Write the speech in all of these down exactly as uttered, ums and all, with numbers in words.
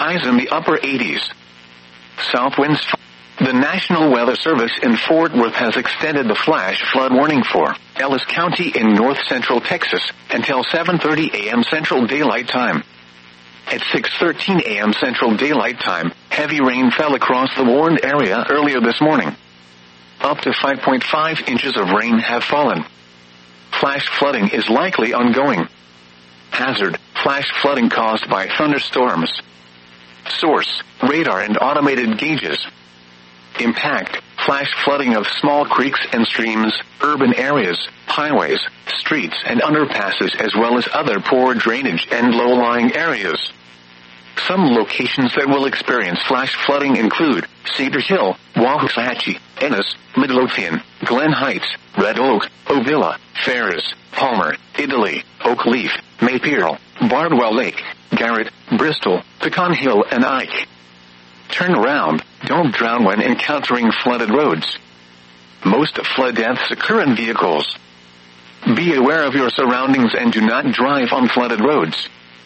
highs in the upper eighties. South winds. The National Weather Service in Fort Worth has extended the flash flood warning for Ellis County in north central Texas until seven thirty a.m. Central Daylight Time. At six thirteen a.m. Central Daylight Time, heavy rain fell across the warned area earlier this morning. Up to five point five inches of rain have fallen. Flash flooding is likely ongoing. Hazard: flash flooding caused by thunderstorms. Source: radar and automated gauges. Impact: flash flooding of small creeks and streams, urban areas, highways, streets and underpasses, as well as other poor drainage and low-lying areas. Some locations that will experience flash flooding include Cedar Hill, Waxahachie, Ennis, Midlothian, Glen Heights, Red Oak, Ovilla, Ferris, Palmer, Italy, Oakleaf, Maypeel, Bardwell Lake, Garrett, Bristol, Pecan Hill and Ike. Turn around, don't drown when encountering flooded roads. Most flood deaths occur in vehicles. Be aware of your surroundings and do not drive on flooded roads.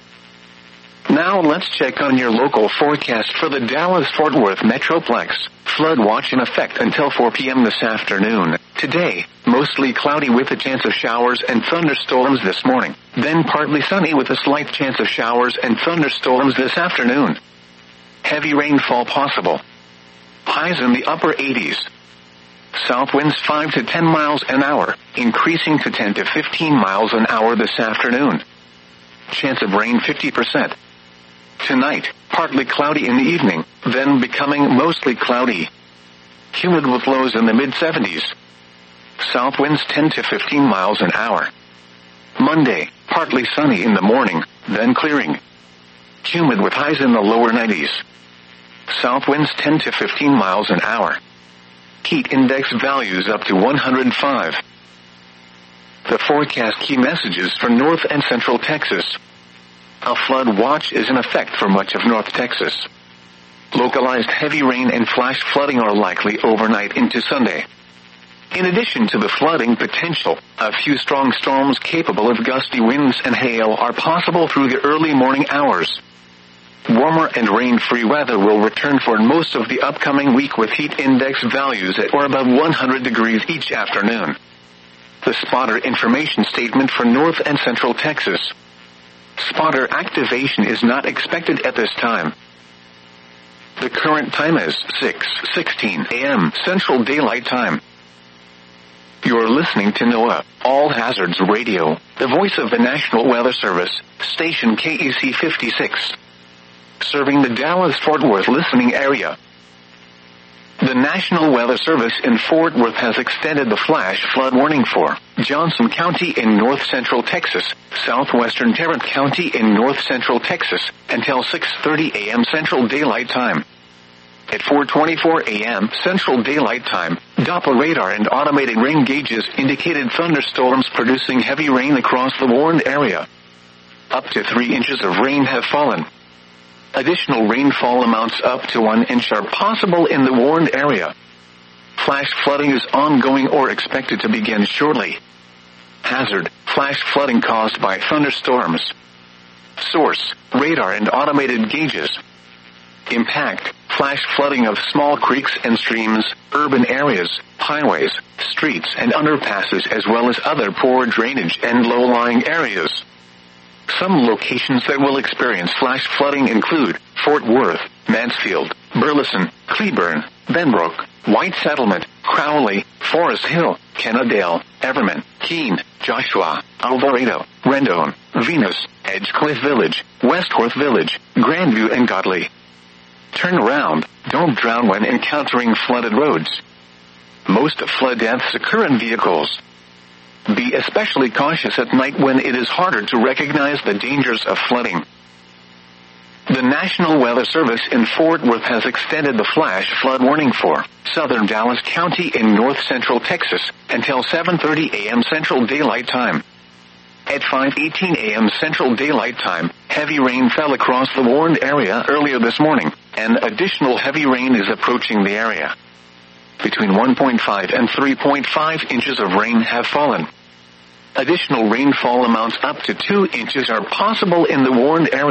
Now let's check on your local forecast for the Dallas-Fort Worth Metroplex. Flood watch in effect until four p.m. this afternoon. Today, mostly cloudy with a chance of showers and thunderstorms this morning. Then partly sunny with a slight chance of showers and thunderstorms this afternoon. Heavy rainfall possible. Highs in the upper eighties. South winds five to ten miles an hour, increasing to ten to fifteen miles an hour this afternoon. Chance of rain fifty percent. Tonight, partly cloudy in the evening, then becoming mostly cloudy. Humid with lows in the mid seventies. South winds ten to fifteen miles an hour. Monday, partly sunny in the morning, then clearing. Humid with highs in the lower nineties. South winds ten to fifteen miles an hour. Heat index values up to one hundred five. The forecast key messages for North and Central Texas. A flood watch is in effect for much of North Texas. Localized heavy rain and flash flooding are likely overnight into Sunday. In addition to the flooding potential, a few strong storms capable of gusty winds and hail are possible through the early morning hours. Warmer and rain-free weather will return for most of the upcoming week with heat index values at or above one hundred degrees each afternoon. The spotter information statement for North and Central Texas. Spotter activation is not expected at this time. The current time is six sixteen a.m. Central Daylight Time. You're listening to NOAA All Hazards Radio, the voice of the National Weather Service, station K E C fifty-six. Serving the Dallas-Fort Worth listening area. The National Weather Service in Fort Worth has extended the flash flood warning for Johnson County in north central Texas, southwestern Tarrant County in north central Texas, until six thirty a.m. Central Daylight Time. At four twenty-four a.m. Central Daylight Time, Doppler radar and automated rain gauges indicated thunderstorms producing heavy rain across the warned area. Up to three inches of rain have fallen. Additional rainfall amounts up to one inch are possible in the warned area. Flash flooding is ongoing or expected to begin shortly. Hazard: flash flooding caused by thunderstorms. Source: radar and automated gauges. Impact: flash flooding of small creeks and streams, urban areas, highways, streets and underpasses, as well as other poor drainage and low-lying areas. Some locations that will experience flash flooding include Fort Worth, Mansfield, Burleson, Cleburne, Benbrook, White Settlement, Crowley, Forest Hill, Kennedale, Everman, Keene, Joshua, Alvarado, Rendon, Venus, Edgecliff Village, Westworth Village, Grandview and Godley. Turn around, don't drown when encountering flooded roads. Most flood deaths occur in vehicles. Be especially cautious at night when it is harder to recognize the dangers of flooding. The National Weather Service in Fort Worth has extended the flash flood warning for southern Dallas County in north central Texas until seven thirty a.m. Central Daylight Time. At five eighteen a.m. Central Daylight Time, heavy rain fell across the warned area earlier this morning, and additional heavy rain is approaching the area. Between one point five and three point five inches of rain have fallen. Additional rainfall amounts up to two inches are possible in the warned area.